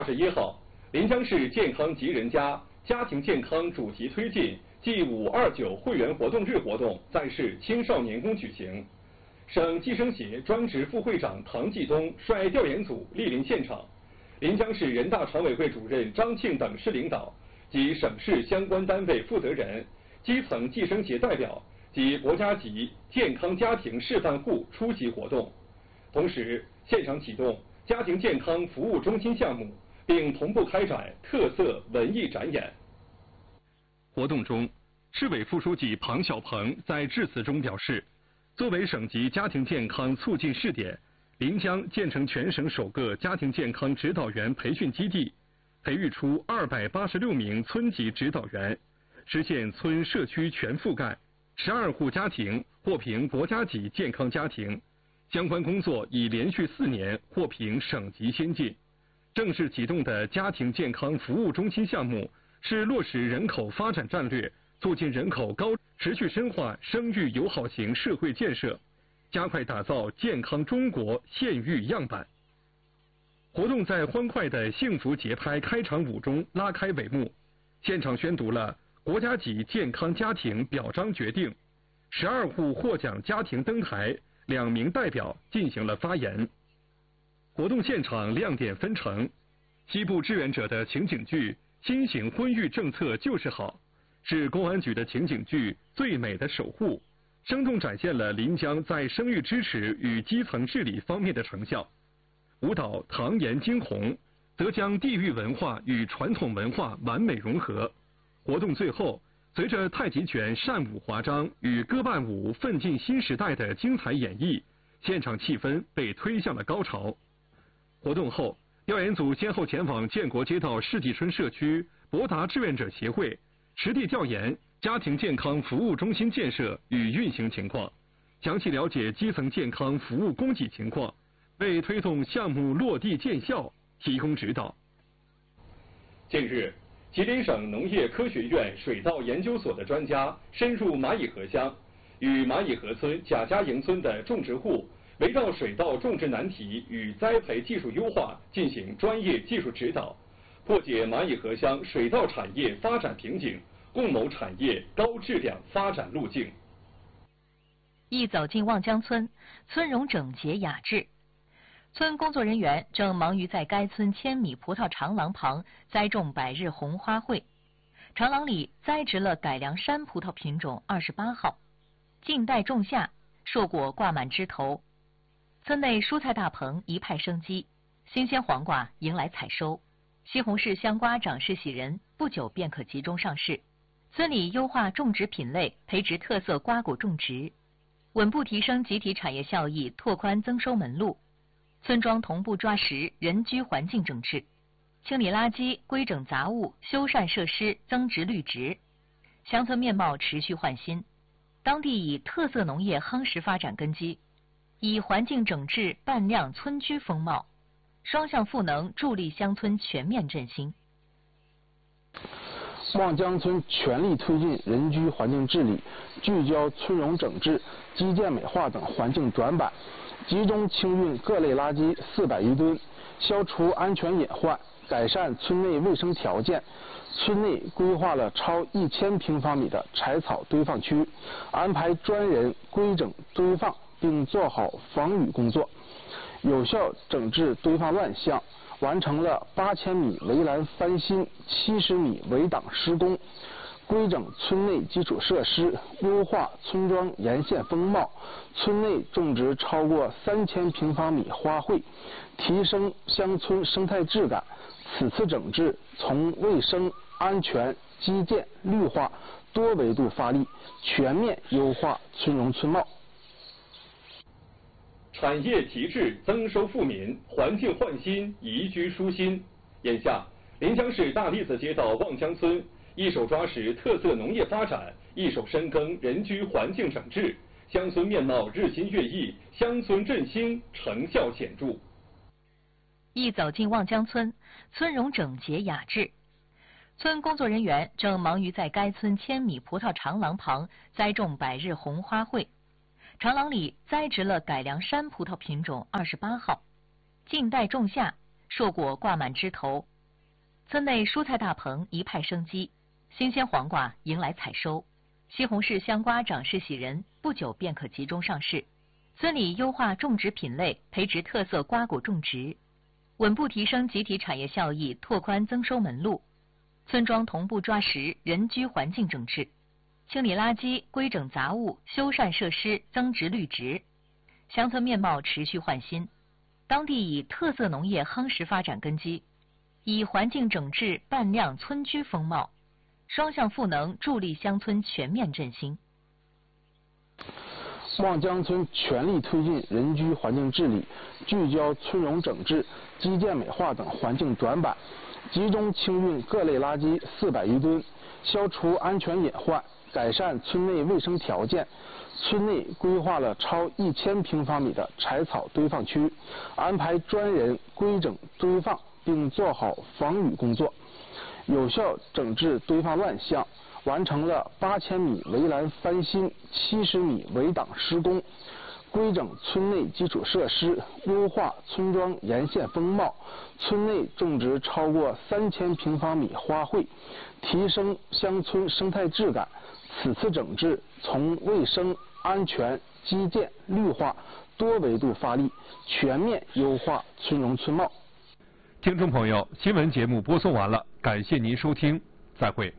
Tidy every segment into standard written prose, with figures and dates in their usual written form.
21号，临江市健康吉人家家庭健康主题推进暨529会员活动日活动在市青少年宫举行。省计生协专职副会长唐继东率调研组莅临现场，临江市人大常委会主任张庆等市领导及省市相关单位负责人、基层计生协代表及国家级健康家庭示范户出席活动。同时，现场启动家庭健康服务中心项目，并同步开展特色文艺展演。活动中，市委副书记庞小鹏在致辞中表示，作为省级家庭健康促进试点，临江建成全省首个家庭健康指导员培训基地，培育出286名村级指导员，实现村社区全覆盖，12户家庭获评国家级健康家庭。相关工作已连续4年获评省级先进。正式启动的家庭健康服务中心项目是落实人口发展战略，促进人口高持续深化生育友好型社会建设，加快打造健康中国县域样板。活动在欢快的幸福节拍开场舞中拉开帷幕，现场宣读了国家级健康家庭表彰决定，12户获奖家庭登台，2名代表进行了发言。活动现场亮点纷呈，西部志愿者的情景剧《新型婚育政策就是好》，是公安局的情景剧《最美的守护》，生动展现了临江在生育支持与基层治理方面的成效。舞蹈《唐颜惊鸿》则将地域文化与传统文化完美融合。活动最后，随着太极拳善舞华章与歌伴舞奋进新时代的精彩演绎，现场气氛被推向了高潮。活动后，调研组先后前往建国街道世纪春社区博达志愿者协会，实地调研家庭健康服务中心建设与运行情况，详细了解基层健康服务供给情况，为推动项目落地见效提供指导。近日，吉林省农业科学院水稻研究所的专家深入蚂蚁河乡，与蚂蚁河村贾家营村的种植户围绕水稻种植难题与栽培技术优化进行专业技术指导，破解蚂蚁河乡水稻产业发展瓶颈，共谋产业高质量发展路径。 一走进望江村，村容整洁雅致。村工作人员正忙于在该村1000米葡萄长廊旁栽种百日红花卉，长廊里栽植了改良山葡萄品种28号，静待仲夏，硕果挂满枝头。村内蔬菜大棚一派生机，新鲜黄瓜迎来采收，西红柿、香瓜长势喜人，不久便可集中上市。村里优化种植品类，培植特色瓜果种植，稳步提升集体产业效益，拓宽增收门路。村庄同步抓实人居环境整治，清理垃圾、规整杂物、修缮设施，增值绿植，乡村面貌持续焕新。当地以特色农业夯实发展根基，以环境整治扮亮村居风貌，双向赋能助力乡村全面振兴。 望江村全力推进人居环境治理，聚焦村容整治、基建美化等环境短板，集中清运各类垃圾400余吨，消除安全隐患，改善村内卫生条件。村内规划了超1000平方米的柴草堆放区，安排专人规整堆放，并做好防雨工作，有效整治堆放乱象，完成了8000米围栏翻新、70米围挡施工，规整村内基础设施，优化村庄沿线风貌。村内种植超过3000平方米花卉，提升乡村生态质感。此次整治从卫生、安全、基建、绿化多维度发力，全面优化村容村貌。 产业提质，增收富民，环境焕新，宜居舒心。眼下，临江市大栗子街道望江村一手抓实特色农业发展，一手深耕人居环境整治，乡村面貌日新月异，乡村振兴成效显著。 一走进望江村，村容整洁雅致。村工作人员正忙于在该村1000米葡萄长廊旁栽种百日红花卉，长廊里栽植了改良山葡萄品种28号，静待仲夏，硕果挂满枝头。 村内蔬菜大棚一派生机，新鲜黄瓜迎来采收，西红柿、香瓜长势喜人，不久便可集中上市。村里优化种植品类，培植特色瓜果种植，稳步提升集体产业效益，拓宽增收门路。村庄同步抓实人居环境整治，清理垃圾、规整杂物、修缮设施，增值绿植，乡村面貌持续焕新。当地以特色农业夯实发展根基，以环境整治扮亮村居风貌，双向赋能助力乡村全面振兴。 望江村全力推进人居环境治理，聚焦村容整治、基建美化等环境短板，集中清运各类垃圾400余吨，消除安全隐患，改善村内卫生条件。村内规划了超1000平方米的柴草堆放区，安排专人规整堆放，并做好防雨工作，有效整治堆放乱象。完成了8000米围栏翻新、70米围挡施工，规整村内基础设施，优化村庄沿线风貌。村内种植超过3000平方米花卉，提升乡村生态质感。此次整治从卫生、安全、基建、绿化多维度发力，全面优化村容村貌。 听众朋友，新闻节目播送完了，感谢您收听，再会。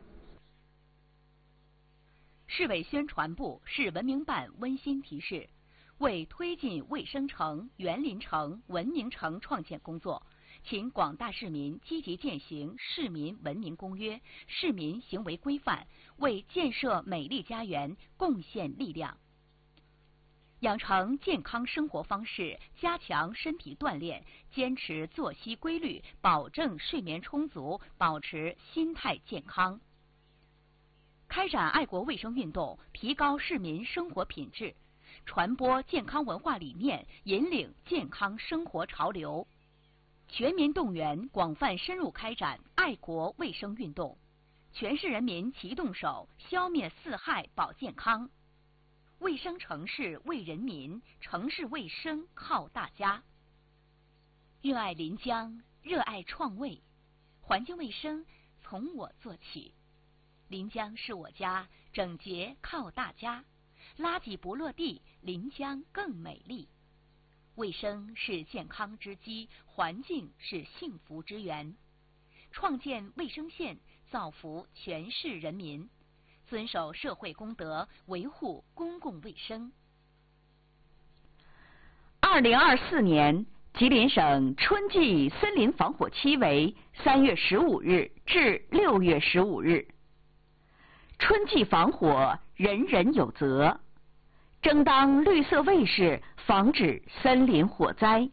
市委宣传部、市文明办温馨提示：为推进卫生城、园林城、文明城创建工作，请广大市民积极践行《市民文明公约》、市民行为规范，为建设美丽家园贡献力量。养成健康生活方式，加强身体锻炼，坚持作息规律，保证睡眠充足，保持心态健康。开展爱国卫生运动，提高市民生活品质，传播健康文化理念，引领健康生活潮流。全民动员，广泛深入开展爱国卫生运动，全市人民齐动手，消灭四害保健康。卫生城市为人民，城市卫生靠大家。热爱临江，热爱创卫，环境卫生从我做起。临江是我家，整洁靠大家，垃圾不落地，临江更美丽。卫生是健康之基，环境是幸福之源。创建卫生县，造福全市人民，遵守社会公德，维护公共卫生。2024年，吉林省春季森林防火期为3月15日至6月15日。春季防火，人人有责，争当绿色卫士，防止森林火灾。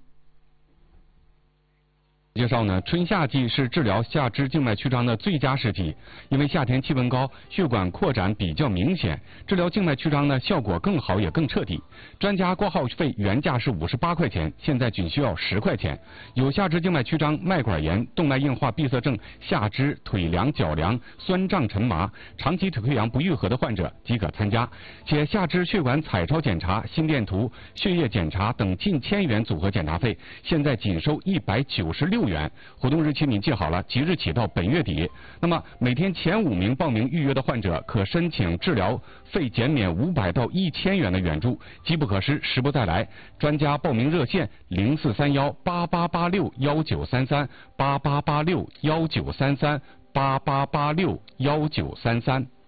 介绍呢，春夏季是治疗下肢静脉曲张的最佳时期，因为夏天气温高，血管扩展比较明显，治疗静脉曲张呢效果更好也更彻底。专家挂号费原价是58块钱，现在仅需要10块钱。有下肢静脉曲张、脉管炎、动脉硬化闭塞症、下肢、腿凉、脚凉、酸胀沉麻、长期腿溃疡不愈合的患者即可参加，且下肢血管彩超检查、心电图、血液检查等近1000元组合检查费，现在仅收196元。活动日期您记好了，即日起到本月底。那么每天前5名报名预约的患者可申请治疗费减免500到1000元的援助，机不可失，时不再来。专家报名热线0431888619338886193388861933。